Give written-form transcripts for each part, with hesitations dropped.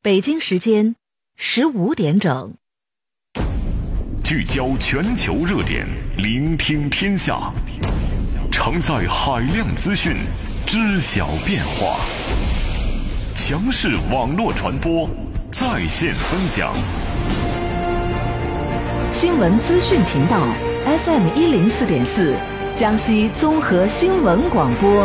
北京时间15点整， 聚焦全球热点，聆听天下，承载海量资讯，知晓变化。强势网络传播，在线分享。 新闻资讯频道 FM 104.4，江西综合新闻广播。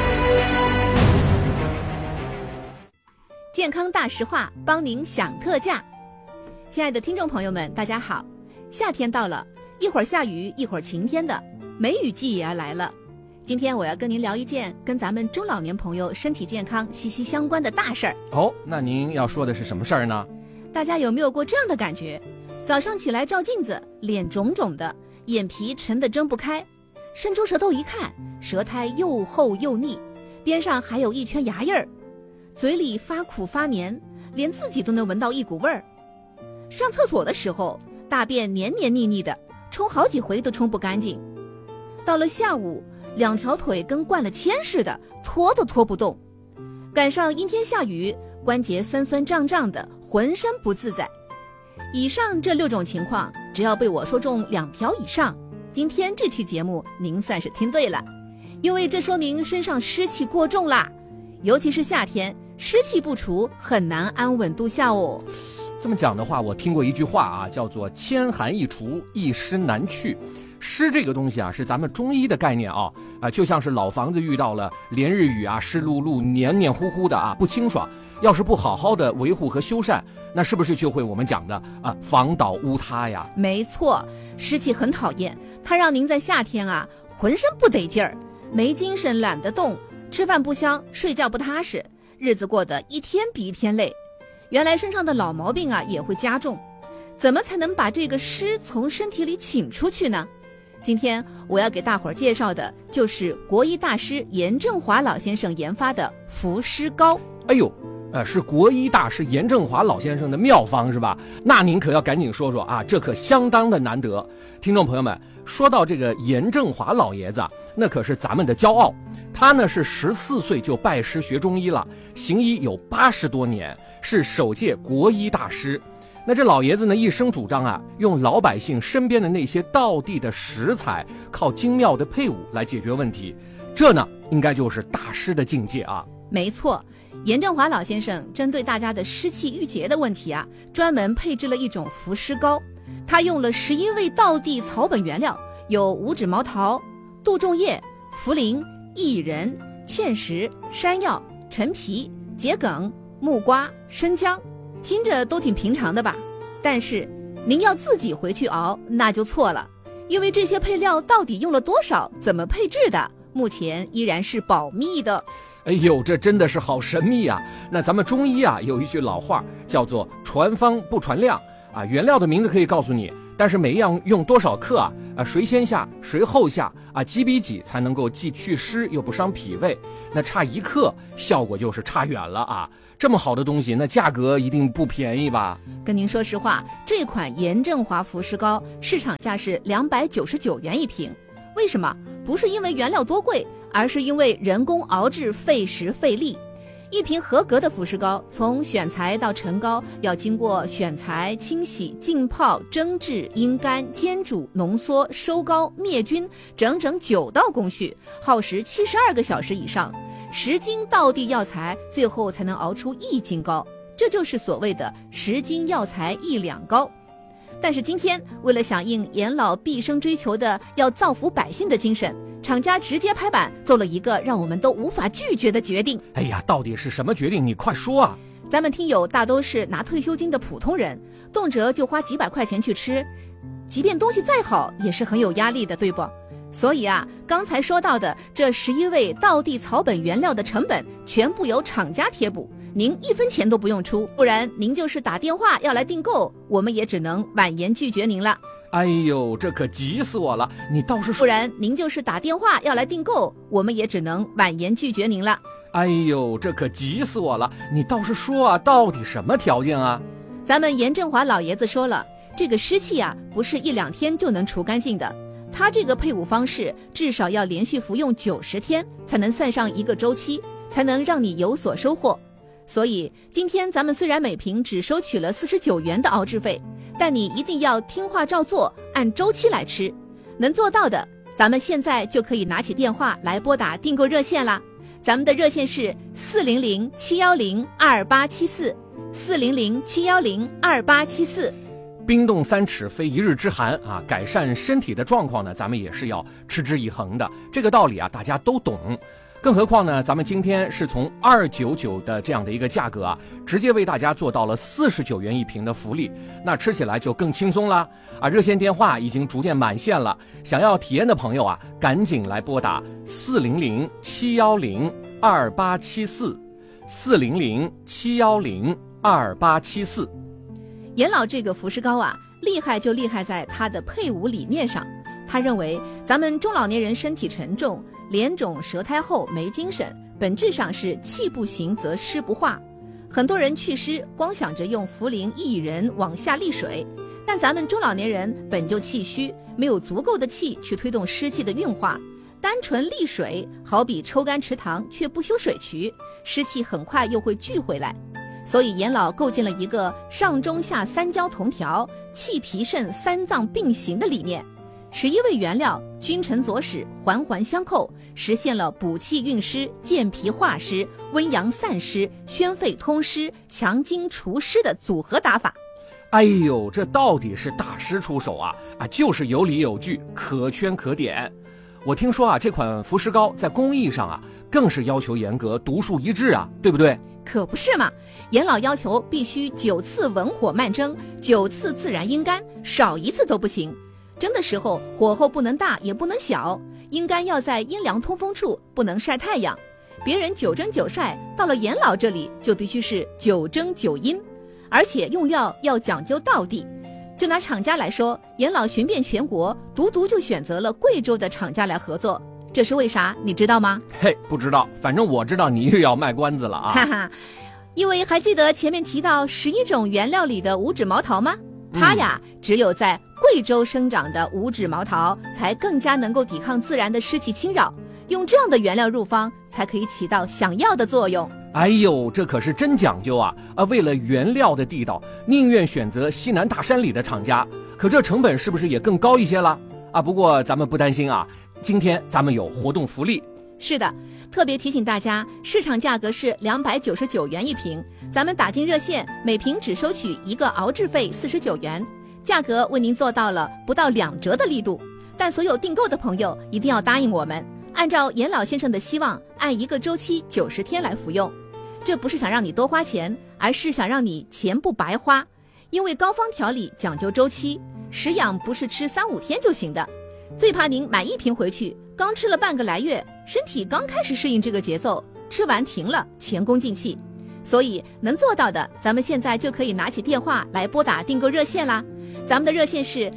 健康大实话，帮您享特价。亲爱的听众朋友们，大家好，夏天到了，一会儿下雨，一会儿晴天的，梅雨季也要来了。今天我要跟您聊一件跟咱们中老年朋友身体健康息息相关的大事儿。 哦，那您要说的是什么事儿呢？ 大家有没有过这样的感觉？早上起来照镜子，脸肿肿的，眼皮沉得睁不开，伸出舌头一看，舌苔又厚又腻，边上还有一圈牙印儿，嘴里发苦发黏，连自己都能闻到一股味儿。上厕所的时候，大便黏黏腻腻的，冲好几回都冲不干净。到了下午，两条腿跟灌了铅似的，拖都拖不动。赶上阴天下雨，关节酸酸胀胀的，浑身不自在。以上这6种情况，只要被我说中2条以上，今天这期节目您算是听对了，因为这说明身上湿气过重啦，尤其是夏天，湿气不除，很难安稳度夏哦。 这么讲的话，我听过一句话啊，叫做千寒易除，一湿难去。湿这个东西啊，是咱们中医的概念啊，就像是老房子遇到了连日雨啊，湿漉漉、黏黏糊糊的啊，不清爽。要是不好好的维护和修缮，那是不是就会我们讲的啊，房倒屋塌呀？ 没错，湿气很讨厌，它让您在夏天啊，浑身不得劲儿，没精神，懒得动，吃饭不香，睡觉不踏实，日子过得一天比一天累。原来身上的老毛病啊也会加重，怎么才能把这个湿从身体里请出去呢？今天我要给大伙儿介绍的就是国医大师严正华老先生研发的伏湿膏。 哎呦，是国医大师严正华老先生的妙方是吧？那您可要赶紧说说啊，这可相当的难得。听众朋友们，说到这个严正华老爷子，那可是咱们的骄傲。他呢是14岁就拜师学中医了，行医有80多年，是首届国医大师。那这老爷子呢一生主张啊，用老百姓身边的那些道地的食材，靠精妙的配伍来解决问题，这呢应该就是大师的境界啊。 没错，严正华老先生针对大家的湿气郁结的问题啊，专门配制了一种伏湿膏。他用了11味道地草本原料，有五指毛桃、杜仲叶、茯苓、薏仁、芡实、山药、陈皮、桔梗、木瓜、生姜，听着都挺平常的吧？但是您要自己回去熬，那就错了，因为这些配料到底用了多少，怎么配制的，目前依然是保密的。 哎呦，这真的是好神秘啊！那咱们中医啊有一句老话叫做传方不传量啊，原料的名字可以告诉你，但是每一样用多少克啊，谁先下谁后下啊，几比几才能够既祛湿又不伤脾胃，那差1克效果就是差远了啊。这么好的东西，那价格一定不便宜吧？ 跟您说实话，这款严正华伏湿膏市场价是299元一瓶。为什么？不是因为原料多贵，而是因为人工熬制费时费力。一瓶合格的伏湿膏，从选材到成膏要经过选材、清洗、浸泡、蒸制、阴干、煎煮、浓缩、收膏、灭菌，整整9道工序，耗时72个小时以上。10斤道地药材，最后才能熬出1斤膏，这就是所谓的10斤药材1两膏。但是今天，为了响应严老毕生追求的要造福百姓的精神，厂家直接拍板做了一个让我们都无法拒绝的决定。 哎呀，到底是什么决定？你快说啊！ 咱们听友大都是拿退休金的普通人，动辄就花几百块钱去吃，即便东西再好，也是很有压力的，对不？所以啊，刚才说到的这11味道地草本原料的成本全部由厂家贴补，您1分钱都不用出，不然您就是打电话要来订购，我们也只能婉言拒绝您了。 哎呦，这可急死我了！你倒是说， 不然您就是打电话要来订购，我们也只能婉言拒绝您了。 哎呦，这可急死我了！你倒是说啊，到底什么条件啊？ 咱们严正华老爷子说了，这个湿气啊，不是1、2天就能除干净的。他这个配伍方式至少要连续服用90天，才能算上1个周期，才能让你有所收获。 所以今天咱们虽然每瓶只收取了49元的熬制费，但你一定要听话照做，按周期来吃。能做到的，咱们现在就可以拿起电话来拨打订购热线啦。咱们的热线是400-710-2874，400-710-2874。 冰冻3尺非一日之寒啊，改善身体的状况呢，咱们也是要持之以恒的。这个道理啊，大家都懂。更何况呢，咱们今天是从299的这样的一个价格啊，直接为大家做到了49元一瓶的福利，那吃起来就更轻松了啊！热线电话已经逐渐满线了，想要体验的朋友啊，赶紧来拨打400-710-2874，400-710-2874。 严老这个服食膏啊，厉害就厉害在它的配伍理念上。他认为咱们中老年人身体沉重，脸肿舌苔厚没精神，本质上是气不行则湿不化。很多人祛湿光想着用茯苓薏仁往下利水，但咱们中老年人本就气虚，没有足够的气去推动湿气的运化，单纯利水好比抽干池塘却不修水渠，湿气很快又会聚回来。所以严老构建了一个上中下三焦同调，气脾肾三脏并行的理念，11味原料君臣佐使，环环相扣，实现了补气运湿、健脾化湿、温阳散湿、宣肺通湿、强筋除湿的组合打法。 哎呦，这到底是大师出手啊！就是有理有据，可圈可点。我听说啊，这款服食膏在工艺上啊，更是要求严格，独树一帜啊，对不对？ 可不是嘛，严老要求必须9次文火慢蒸，9次自然阴干，少一次都不行。蒸的时候火候不能大也不能小，阴干要在阴凉通风处，不能晒太阳。别人9蒸9晒，到了严老这里就必须是9蒸9阴，而且用料要讲究道地。就拿厂家来说，严老寻遍全国，独就选择了贵州的厂家来合作，这是为啥？你知道吗？ 嘿，不知道，反正我知道你又要卖关子了啊！ 哈哈，因为还记得前面提到11种原料里的五指毛桃吗？它呀，只有在贵州生长的五指毛桃才更加能够抵抗自然的湿气侵扰，用这样的原料入方，才可以起到想要的作用。 哎呦，这可是真讲究啊！为了原料的地道，宁愿选择西南大山里的厂家，可这成本是不是也更高一些了啊？不过咱们不担心啊，今天咱们有活动福利。 是的，特别提醒大家，市场价格是299元一瓶，咱们打进热线，每瓶只收取一个熬制费49元，价格为您做到了不到2折的力度。但所有订购的朋友一定要答应我们，按照严老先生的希望，按一个周期90天来服用。这不是想让你多花钱，而是想让你钱不白花。因为膏方调理讲究周期，食养不是吃3-5天就行的。最怕您买一瓶回去，刚吃了半个来月，身体刚开始适应这个节奏，吃完停了，前功尽弃。所以能做到的，咱们现在就可以拿起电话来拨打订购热线啦。咱们的热线是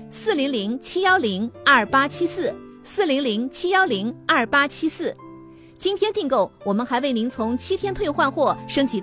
400-710-2874，400-710-2874。今天订购，我们还为您从7天退换货升级